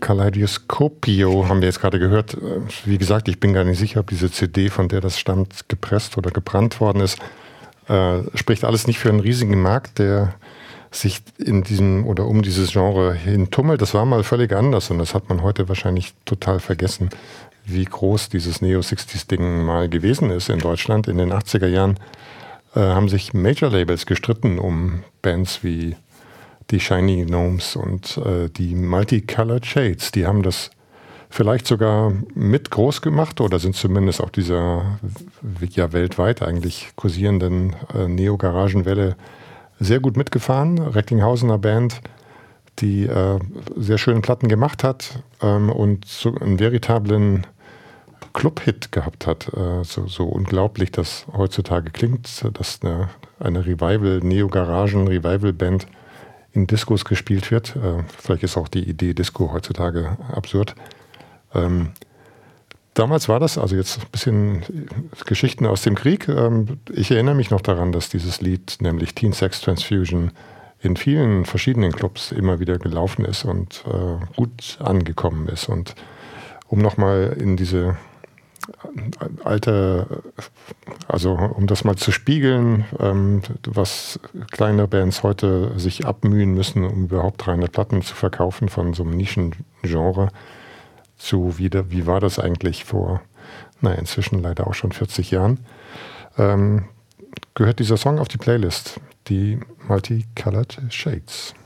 Kaleidoscopio haben wir jetzt gerade gehört. Wie gesagt, ich bin gar nicht sicher, ob diese CD, von der das stammt, gepresst oder gebrannt worden ist. Spricht alles nicht für einen riesigen Markt, der sich in diesem oder um dieses Genre hin tummelt. Das war mal völlig anders und das hat man heute wahrscheinlich total vergessen, wie groß dieses Neo-60s-Ding mal gewesen ist in Deutschland. In den 80er Jahren haben sich Major-Labels gestritten um Bands wie die Shiny Gnomes und die Multicolored Shades. Die haben das vielleicht sogar mit groß gemacht oder sind zumindest auf dieser ja weltweit eigentlich kursierenden Neo-Garagenwelle sehr gut mitgefahren. Recklinghausener Band, die sehr schöne Platten gemacht hat und so einen veritablen Club-Hit gehabt hat. So unglaublich das heutzutage klingt, dass eine Neo-Garagen-Revival-Band in Discos gespielt wird. Vielleicht ist auch die Idee Disco heutzutage absurd. Damals war das, also jetzt ein bisschen Geschichten aus dem Krieg. Ich erinnere mich noch daran, dass dieses Lied, nämlich Teen Sex Transfusion, in vielen verschiedenen Clubs immer wieder gelaufen ist und gut angekommen ist. Und um nochmal in diese alte, also um das mal zu spiegeln, was kleine Bands heute sich abmühen müssen, um überhaupt 300 Platten zu verkaufen von so einem Nischengenre, wie war das eigentlich vor, inzwischen leider auch schon 40 Jahren, gehört dieser Song auf die Playlist, die Multicolored Shades.